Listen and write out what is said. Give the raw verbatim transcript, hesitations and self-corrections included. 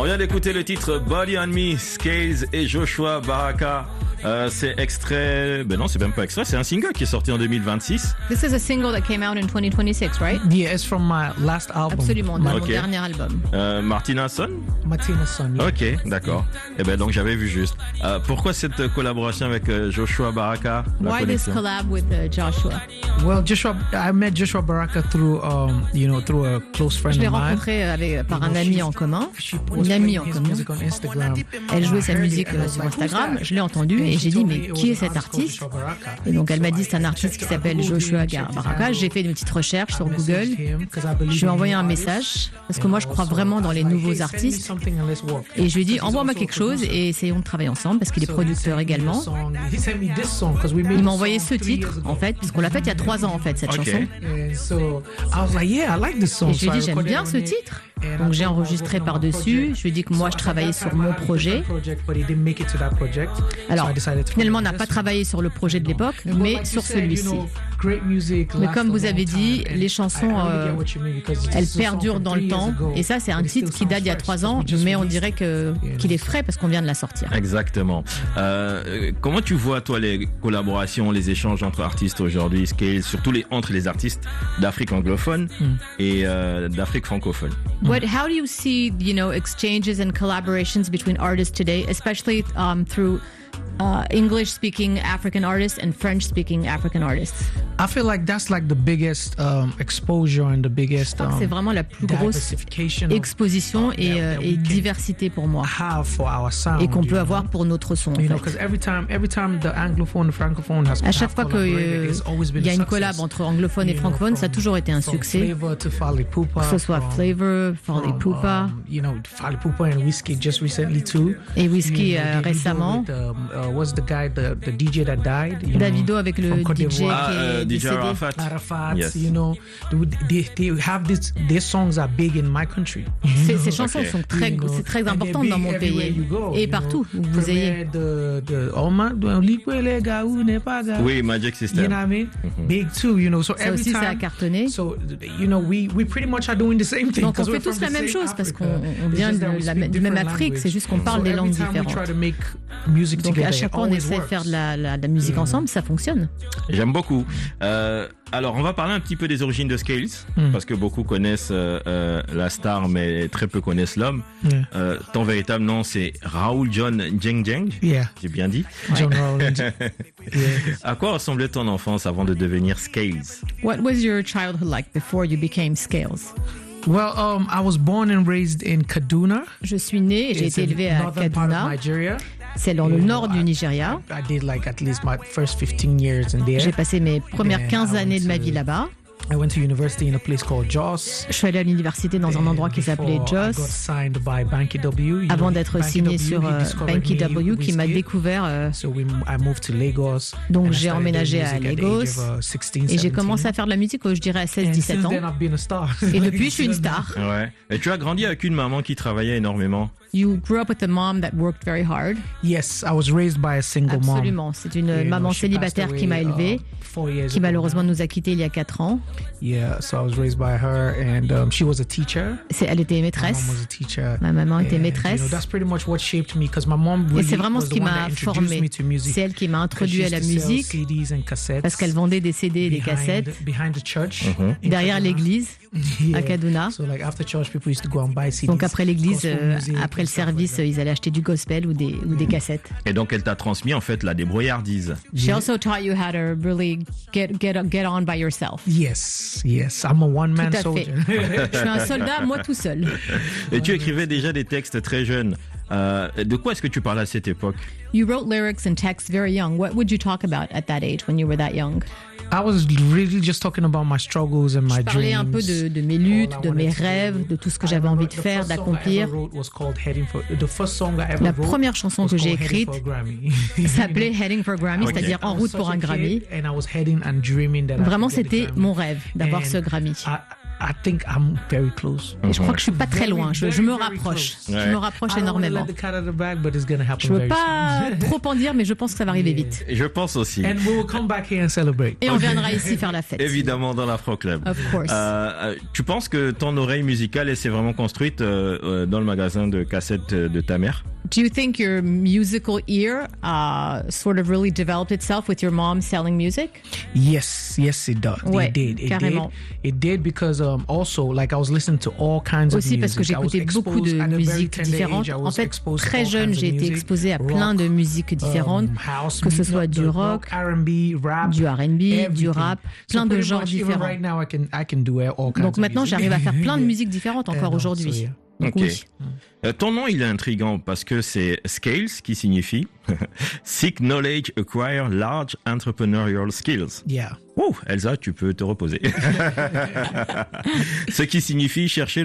On vient d'écouter le titre Body on Me, Scales et Joshua Baraka. Euh, c'est extrait, ben non, c'est même pas extrait, c'est un single qui est sorti en deux mille vingt-six. This is a single that came out in twenty twenty-six, right? Yeah, it's from my last album. Absolument, de Okay. mon dernier album. Euh, Martina Son. Martina Son. Yeah. Ok, d'accord. Eh ben donc j'avais vu juste. Euh, pourquoi cette collaboration avec euh, Joshua Baraka? la Why this connexion? collab with uh, Joshua? Well, Joshua, I met Joshua Baraka through, um, you know, through a close friend Je l'ai of mine. rencontré avec, par You un know, ami she- en commun, she was une amie en playing his commun. music on Instagram. Elle jouait sa I heard musique it and I euh, was sur like, who's Instagram, that? je l'ai entendu And et she j'ai dit told mais me it qui est was cet an artist called artiste? Joshua Baraka. Et donc elle m'a dit So c'est un I artiste qui checked- I s'appelle Googled Joshua him, checked his Baraka. handle. J'ai fait une petite recherche sur I messaged Google. him 'cause I believe Je lui ai in envoyé new un artists. message parce que And moi je crois also, vraiment dans I les was like, nouveaux hey, send me artistes. something and let's work. Et je lui ai dit Because he's envoie-moi also a quelque chose producer. et essayons de travailler ensemble parce qu'il est So he producteur sent me the également. song. He sent me this song 'cause we made Il the m'a envoyé song ce three titre years ago. en fait parce qu'on l'a fait il y a trois ans en fait cette Ok. chanson. And so I was like, yeah, I like this song. Et je lui So ai I dit j'aime recorded bien it ce on it. titre. And Donc I j'ai told him I was enregistré working on my par-dessus. project. Je lui ai dit que moi je So at travaillais that sur time, I mon had a projet. different project, but he didn't make it to that project. Alors So I decided to finalement on n'a do pas this travaillé sur le projet de l'époque one. But mais like sur you said, you celui-ci. know, great music Mais lasts comme a vous long avez dit, time, and les I chansons, really euh, get what you mean, because this elles is a song perdurent from dans le three temps. years ago, Et ça, c'est un but it still titre qui date d'il y a sounds trois fresh, ans, 'cause we just mais on released dirait it. que, Yeah. qu'il est frais parce qu'on vient de la sortir. Exactement. Euh, comment tu vois toi les collaborations, les échanges entre artistes aujourd'hui, Scales, surtout les entre les artistes d'Afrique anglophone et euh, d'Afrique francophone? What, how do you see, you know, exchanges and collaborations between artists today, especially um, through uh, English-speaking African artists and French-speaking African artists? I feel like that's like the biggest um, exposure and the biggest Je crois que c'est um, vraiment la plus grosse diversification of- exposition et, that- euh, that et we can diversité pour moi have for our sound, et qu'on you peut know? avoir pour notre son en You know, fait. because every time, every time the anglophone, the francophone has À chaque have fois collaborated, it's always been qu'il y a a une success. collab entre anglophone et You know, francophone, ça a from- toujours été un from succès. Flavor to Fally Ipupa, Que ce soit from- Flavor, Fally from, Ipupa um, you know, Fally Ipupa and Whiskey just recently too. et Whiskey You know, euh, Davido récemment. with, um, uh, what's the guy, the, the D J that died? you Davido know, avec le from Côte D J qui d'Ivoire. Ah, euh, est D J décédé. Arafat. Arafat, Yes. you know, they, they have this. Their songs are big in my country. Ces, ces chansons Ok. sont très, You know, c'est très and they're important big dans mon everywhere pays you go, et you partout know. où vous Premier ayez. de, de, oh man, de Ligue les gars, ou n'est pas gars. Oui, Magic You System. know what I mean? Big too, you know. So Ça every aussi, time, ça a cartonné. so you know, we we pretty much are doing the same thing. Donc on 'cause fait we're tous from la the même same chose parce Africa. qu'on on It's vient just de that we la, speak du même different Afrique, c'est language. juste qu'on parle So des every langues time we try différentes. to make music Donc together, à chaque it fois on always essaie de works. faire de la, la, de la musique ensemble, ça fonctionne. J'aime beaucoup. Euh, alors, on va parler un petit peu des origines de Scales, parce que beaucoup connaissent euh, euh, la star, mais très peu connaissent l'homme. Yeah. Euh, ton véritable nom, c'est Raoul John Jeng Jeng. Yeah. J'ai bien dit. John Rowland. Yeah. À quoi ressemblait ton enfance avant de devenir Scales? What was your childhood like before you became Scales? Well, um, I was born and raised in Kaduna. Je suis né et j'ai It's été in élevé à northern part of Kaduna. Nigeria. C'est dans le You nord know, du I- Nigeria. I did like at least my first fifteen years in there. J'ai passé mes premières Yeah, quinze I années de went ma to- vie là-bas. I went to university in a place called Jos. Je suis allé à l'université dans un endroit qui s'appelait Before I got Jos signed by Banky W. You avant know, d'être Banky signé W, sur he euh, discovered Banky me W qui m'a Wizkid. découvert. euh, So we, I moved to Lagos. Donc and I j'ai started emménagé doing à music at the Lagos age of, uh, sixteen, et j'ai seventeen. commencé à faire de la musique, je dirais, à seize And dix-sept since ans. then I've been a star. Et depuis, je suis une star. Ouais. Et tu as grandi avec une maman qui travaillait énormément. You grew up with a mom that worked very hard. Yes, I was raised by a single mom. Absolument. C'est une You know, maman she célibataire passed qui m'a away, élevée, uh, four years qui ago malheureusement now. nous a quittés il y a quatre ans. Yeah, so I was raised by her, and um, she was a teacher. C'est, elle était My maîtresse. mom was a teacher. Ma maman était And, maîtresse. You know, that's pretty much what shaped me, because my mom Et really c'est vraiment was ce the qui one m'a that introduced formé. me to music. C'est elle qui m'a 'Cause introduit she à la used to sell musique C Ds and cassettes parce qu'elle vendait des C D et des behind- cassettes behind the church, in derrière Kaduna. l'église Yeah. à Kaduna. So like after church, people used to go and buy C Ds. Donc après l'église, gospel euh, music après and le stuff like service, that. euh, ils allaient acheter du gospel ou des, ou des cassettes. Et donc, elle t'a transmis en fait la débrouillardise. She also taught you how to really get, get, get on by yourself. Yes, yes, I'm a one-man Tout à fait. soldier. Je suis un soldat, moi tout seul. Et tu écrivais déjà des textes très jeunes. Euh, de quoi est-ce que tu parlais à cette époque? You wrote lyrics and texts very young. What would you talk about at that age when you were that young? I was really just talking about my struggles and my Je parlais un peu dreams. de, de mes luttes, de mes rêves, de tout ce que j'avais envie de faire, d'accomplir. La première chanson que j'ai écrite s'appelait Heading for Grammy, Okay. c'est-à-dire En route pour un Grammy. Vraiment, Vraiment, c'était mon rêve d'avoir ce Grammy. I think I'm very close. Et je crois que je suis pas très Very, loin. Je, very, je me very rapproche. close. Je me rapproche I don't want to énormément. let the cat out of the bag, but it's going to happen Je veux very pas soon. trop en dire, mais je pense que ça va arriver vite. Et je pense aussi. And we will come back here and celebrate. Et on viendra ici faire la fête. Évidemment dans l'Afro Club. Of course. Euh, tu penses que ton oreille musicale elle s'est vraiment construite euh, euh, dans le magasin de cassettes de ta mère? Do you think your musical ear uh, sort of really developed itself with your mom selling music? Yes, yes, it does. Ouais, it did. It carrément. did. It did because um, also, like, I was listening to all kinds Aussi of music. parce que j'écoutais beaucoup de musiques différentes. En fait, très jeune, j'ai été exposée à plein de musiques différentes, um, house, que ce music, soit du the rock, R and B, rap, du R and B, du everything. rap, So plein de pretty genres much, even différents. right now, I can, I can do all kinds Donc of maintenant, music. j'arrive à faire plein de musiques différentes encore And, uh, aujourd'hui. so, yeah. Donc Ok. oui. Euh, ton nom il est intriguant parce que c'est Scales qui signifie Seek Knowledge, Acquire Large Entrepreneurial Skills. Yeah. Oh, Elsa, tu peux te reposer. Ce qui signifie chercher